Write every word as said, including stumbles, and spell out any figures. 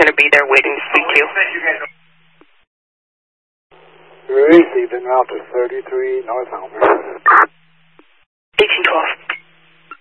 going to be there waiting to speak to you. Received en route to thirty-three North Homer.